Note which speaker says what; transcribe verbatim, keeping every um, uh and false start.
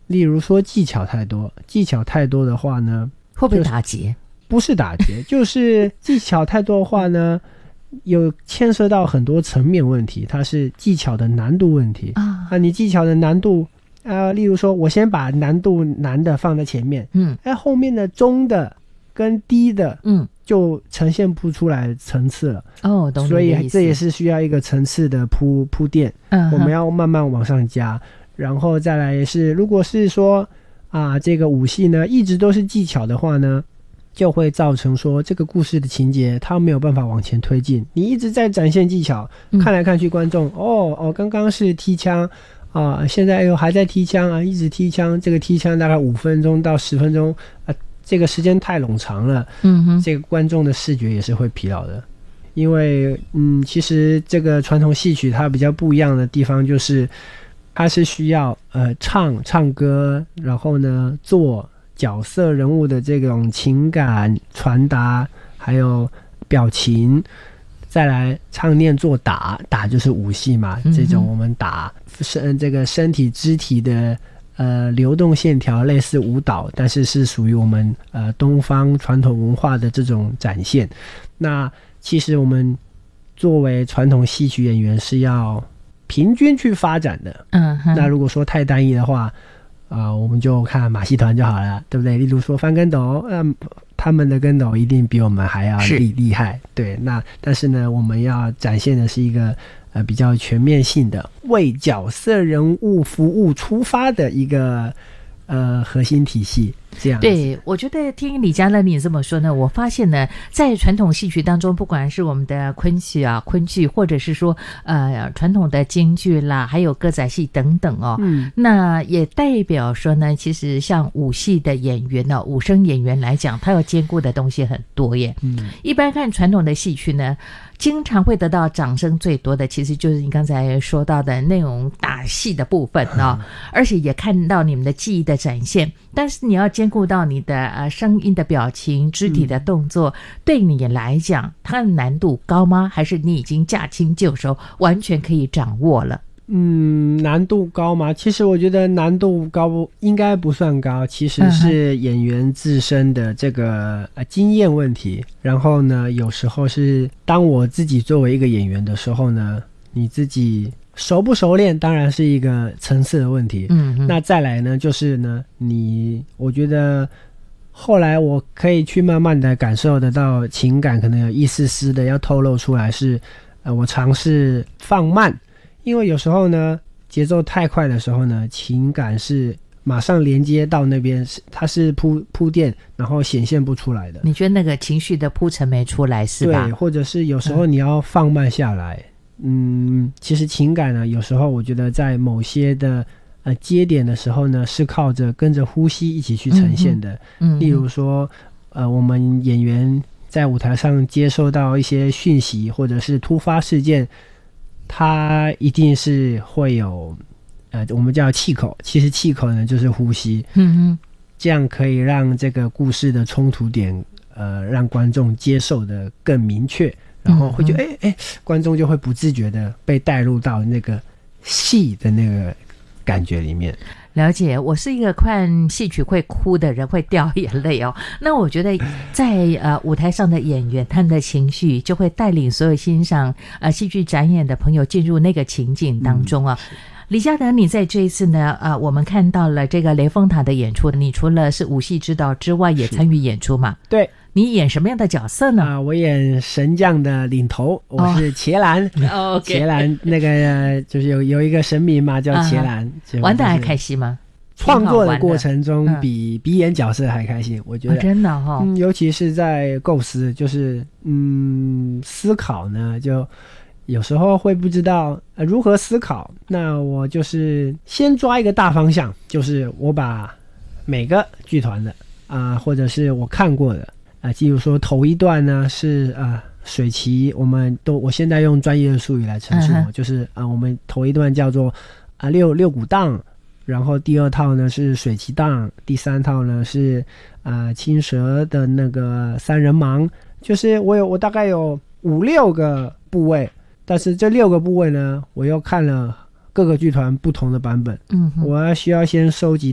Speaker 1: 例如说技巧太多，技巧太多的话呢，
Speaker 2: 会不会打结？
Speaker 1: 不是打结，就是技巧太多的话呢，有牵涉到很多层面问题，它是技巧的难度问题啊。啊，你技巧的难度，呃，例如说，我先把难度难的放在前面，嗯，哎，后面的中的跟低的，嗯，就呈现不出来层次了。哦，懂你的意思。所以这也是需要一个层次的铺铺垫，嗯，我们要慢慢往上加，然后再来也是，如果是说啊，这个武戏呢一直都是技巧的话呢，就会造成说这个故事的情节它没有办法往前推进。你一直在展现技巧，看来看去观众、嗯、哦哦，刚刚是踢枪啊，现在又还在踢枪啊，一直踢枪，这个踢枪大概五分钟到十分钟啊，这个时间太冗长了，嗯哼，这个观众的视觉也是会疲劳的。因为嗯，其实这个传统戏曲它比较不一样的地方就是它是需要呃唱唱歌，然后呢做角色人物的这种情感传达，还有表情，再来唱念做打，打就是武戏嘛，嗯、这种我们打身这个身体肢体的呃流动线条，类似舞蹈，但是是属于我们呃东方传统文化的这种展现。那其实我们作为传统戏曲演员是要平均去发展的，嗯，那如果说太单一的话。啊、呃，我们就看马戏团就好了，对不对？例如说翻跟斗，嗯、呃，他们的跟斗一定比我们还要厉厉害，对。那但是呢，我们要展现的是一个呃比较全面性的，为角色人物服务出发的一个呃核心体系。这样
Speaker 2: 对，我觉得听李家乐你这么说呢，我发现呢，在传统戏曲当中，不管是我们的昆曲啊、昆剧，或者是说呃传统的京剧啦，还有歌仔戏等等哦，嗯，那也代表说呢，其实像武戏的演员呢、哦，武生演员来讲，他要兼顾的东西很多耶。嗯，一般看传统的戏曲呢，经常会得到掌声最多的，其实就是你刚才说到的那种打戏的部分哦，而且也看到你们的技艺的展现，但是你要兼顾到你的呃声音的表情、肢体的动作，嗯、对你来讲，它的难度高吗？还是你已经驾轻就熟，完全可以掌握了？
Speaker 1: 嗯，难度高吗？其实我觉得难度高应该不算高，其实是演员自身的这个呃经验问题。然后呢，有时候是当我自己作为一个演员的时候呢，你自己熟不熟练当然是一个层次的问题。嗯，那再来呢，就是呢，你我觉得后来我可以去慢慢的感受得到情感，可能有一丝丝的要透露出来是，呃，我尝试放慢。因为有时候呢，节奏太快的时候呢，情感是马上连接到那边，它是铺铺垫，然后显现不出来的。
Speaker 2: 你觉得那个情绪的铺陈没出来是吧？
Speaker 1: 对，或者是有时候你要放慢下来。嗯，嗯其实情感呢，有时候我觉得在某些的呃接点的时候呢，是靠着跟着呼吸一起去呈现的。嗯，例如说，呃，我们演员在舞台上接收到一些讯息，或者是突发事件。它一定是会有呃我们叫气口，其实气口呢就是呼吸，嗯哼，这样可以让这个故事的冲突点呃让观众接受的更明确，然后会觉得哎哎、嗯、观众就会不自觉的被带入到那个戏的那个感觉里面。
Speaker 2: 了解，我是一个看戏曲会哭的人，会掉眼泪哦。那我觉得在呃舞台上的演员，他们的情绪就会带领所有欣赏呃戏剧展演的朋友进入那个情景当中啊。嗯、李嘉德，你在这一次呢，呃，我们看到了这个雷峰塔的演出，你除了是武戏指导之外，也参与演出嘛？
Speaker 1: 对。
Speaker 2: 你演什么样的角色呢？
Speaker 1: 啊、呃，我演神将的领头，我是伽蓝。哦，伽蓝那个就是有有一个神明嘛，叫伽蓝。
Speaker 2: Uh-huh. 玩得还开心吗？
Speaker 1: 创作的过程中比、嗯、比演角色还开心，我觉得、
Speaker 2: 哦、真的哈、哦
Speaker 1: 嗯，尤其是在构思，就是嗯思考呢，就有时候会不知道、呃、如何思考。那我就是先抓一个大方向，就是我把每个剧团的啊、呃，或者是我看过的。啊，例如说头一段呢是啊水旗，我们都我现在用专业的术语来陈述，嗯、就是啊我们头一段叫做啊六六股荡，然后第二套呢是水旗荡，第三套呢是啊青蛇的那个三人忙，就是我有我大概有五六个部位，但是这六个部位呢，我又看了各个剧团不同的版本，嗯，我要需要先收集